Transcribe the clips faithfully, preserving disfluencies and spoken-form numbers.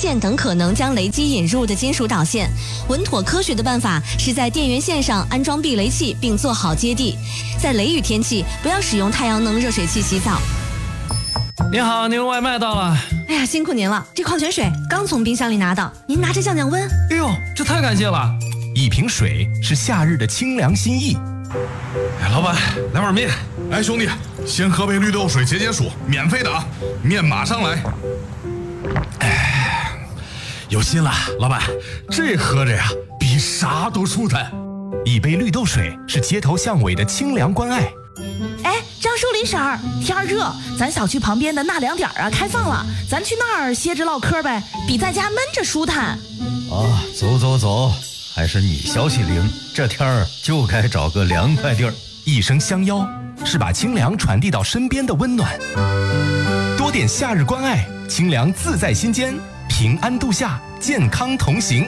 线等可能将雷击引入的金属导线。稳妥科学的办法是在电源线上安装避雷器，并做好接地。在雷雨天气，不要使用太阳能热水器洗澡。 您好，您外卖到了。 哎呀，辛苦您了，这矿泉水刚从冰箱里拿到，您拿着降降温。 哎呦，这太感谢了！ 一瓶水是夏日的清凉心意。 哎，老板，来碗面。哎，兄弟，先喝杯绿豆水解解暑，免费的啊，面马上来。哎，有心了，老板，这喝着呀，比啥都舒坦。 一杯绿豆水是街头巷尾的清凉关爱。 哎，张淑丽婶儿，天儿热，咱小区旁边的纳凉点啊开放了，咱去那儿歇着唠嗑呗，比在家闷着舒坦。 啊，走走走，还是你消息灵，这天儿就该找个凉快地儿。 一声相邀，是把清凉传递到身边的温暖。多点夏日关爱，清凉自在心间，平安度夏，健康同行。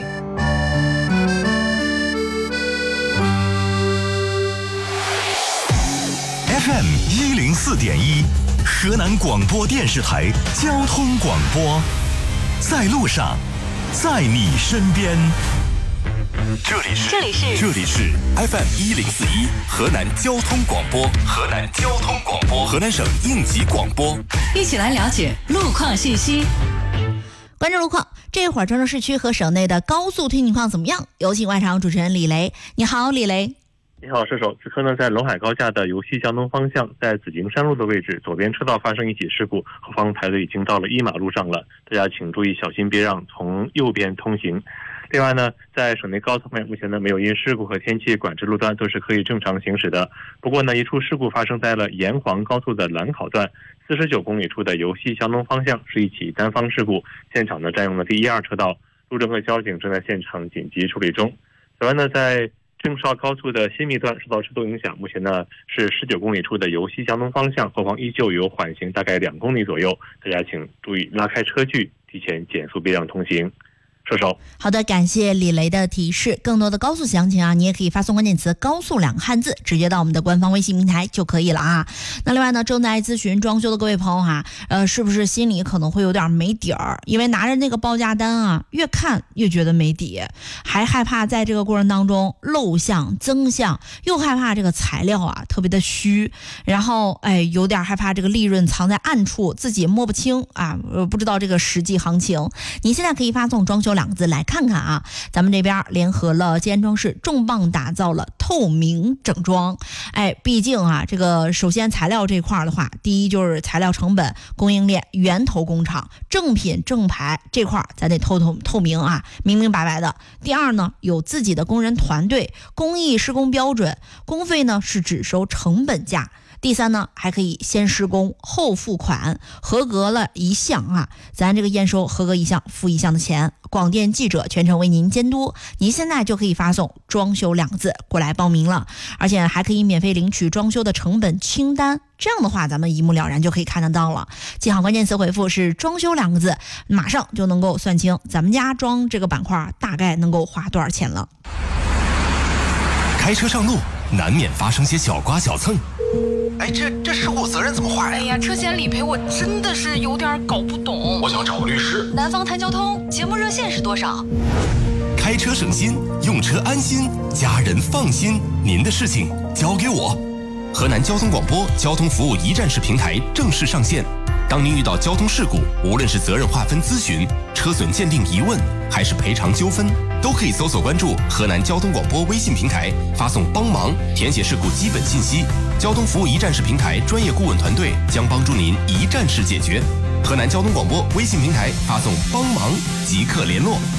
F M 一零四点一，河南广播电视台交通广播，在路上，在你身边。这里是这里是这里是 F M 一零四一河南交通广播，河南交通广播，河南省应急广播。 一起来了解路况信息。 关注路况，这会儿郑州市区和省内的高速通行情况怎么样？有请外场主持人李雷。你好，李雷。 你好，射手。此刻呢，在陇海高架的由西向东方向，在紫荆山路的位置，左边车道发生一起事故，后方排队已经到了一马路上了，大家请注意小心别让，从右边通行。另外呢，在省内高速方面，目前呢没有因事故和天气管制路段，都是可以正常行驶的。不过呢，一处事故发生在了沿黄高速的兰考段四十九公里处的由西向东方向，是一起单方事故，现场呢占用了第一二车道，路政和交警正在现场紧急处理中。此外呢，在郑绍高速的新密段受到车头影响，目前呢是十九公里处的由西向东方向，后方依旧有缓行大概两公里左右，大家请注意拉开车距，提前减速避让通行。射手。 好的，感谢李雷的提示。更多的高速详情啊，你也可以发送关键词高速两个汉字，直接到我们的官方微信平台就可以了啊。那另外呢，正在咨询装修的各位朋友哈、啊，呃，是不是心里可能会有点没底儿？因为拿着那个报价单啊，越看越觉得没底，还害怕在这个过程当中漏项增项，又害怕这个材料啊特别的虚，然后哎有点害怕这个利润藏在暗处，自己摸不清啊，不知道这个实际行情。你现在可以发送装修两个字来看看啊，咱们这边联合了建装饰重磅打造了透明整装。哎，毕竟啊，这个首先材料这块的话，第一就是材料成本、供应链、源头工厂、正品正牌这块咱得透透透明啊，明明白白的。第二呢，有自己的工人团队，工艺施工标准，工费呢是只收成本价。第三呢，还可以先施工后付款，合格了一项啊，咱这个验收合格一项付一项的钱，广电记者全程为您监督。您现在就可以发送装修两个字过来报名了，而且还可以免费领取装修的成本清单，这样的话咱们一目了然就可以看得到了。记好关键词回复是装修两个字，马上就能够算清咱们家装这个板块大概能够花多少钱了。 开车上路难免发生些小刮小蹭， 哎，这这事故责任怎么划呀？ 哎呀，车险理赔我真的是有点搞不懂。 我想找个律师。 南方谈交通节目热线是多少？ 开车省心，用车安心，家人放心，您的事情交给我。河南交通广播交通服务一站式平台正式上线。当您遇到交通事故，无论是责任划分咨询、车损鉴定疑问，还是赔偿纠纷，都可以搜索关注河南交通广播微信平台，发送帮忙，填写事故基本信息。交通服务一站式平台专业顾问团队将帮助您一站式解决。河南交通广播微信平台发送帮忙即刻联络。